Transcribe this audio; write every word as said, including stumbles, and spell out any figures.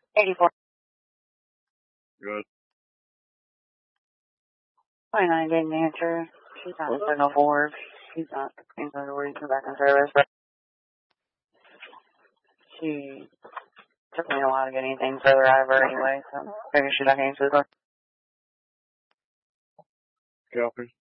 eighty-four. Good. twenty-nine didn't answer. She's not in signal four. She's not in signal four. You come back in service, but she took me a while to get anything further out of her anyway, so maybe she's not answer the door. Copy.